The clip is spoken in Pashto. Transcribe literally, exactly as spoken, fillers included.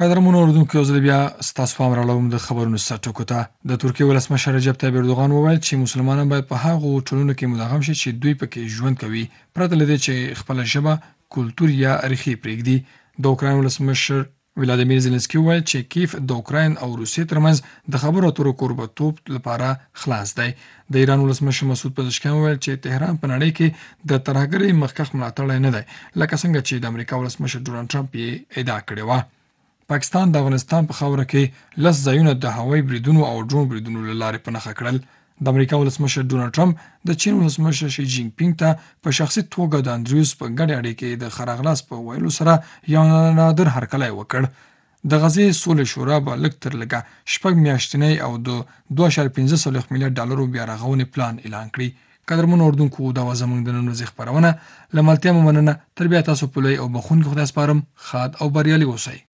قدرمنو اوریدونکو یو ځل بیا ستاسو پام راړوم د خبرونو سرټکو ته. د ترکیې ولسمشر رجب طیب اردوغان وویل چې مسلمانان باید په هغو ټولنو کې مدغم شي چې دوی پکې ژوند کوي پرته له دې چې خپله ژبه، کلتور یا ریښې پرېږدي. د اوکراین ولسمشر ولادیمیر زیلنسکي وویل چې کیف د اوکراین او روسیې ترمنځ د خبرو اترو کوربهتوب لپاره خلاص دی. د ایران ولسمشر مسعود پزشکیان وویل چې تهران په نړۍ کې د ترهګرۍ مخکښ ملاتړی نه دی، لکه څنګه چې د امریکا ولسمشر ډونالډ ټرمپ یې ادعا کړې وه. پاکستان د افغانستان په خاوره کې لس ځایونه د هوایي بریدونو او ډرون بریدونو له لارې په نښه کړل. د امریکا ولسمشر ډونالډ ټرمپ د چین ولسمشر شي جین پینګ ته په شخصي توګه د اندریوس په ګډې اړیکې کې د ښه راغلاست په ویلو سره یو نادر هرکلی وکړ. د غزې سولې شورا به لږ تر لږه شپږ میاشتنی او د دوه اعشاریه پنځه څلوېښت میلیارډ ډالرو بیا رغونې پلان اعلان کړي. قدرمنو اردوونکو دا وه زموږ د نن ورځې خپرونه. له ملتیا مو مننه. تر بیا تاسو په لوی او بخښونکي خدای سپارم. ښاد او بریالي اوسئ.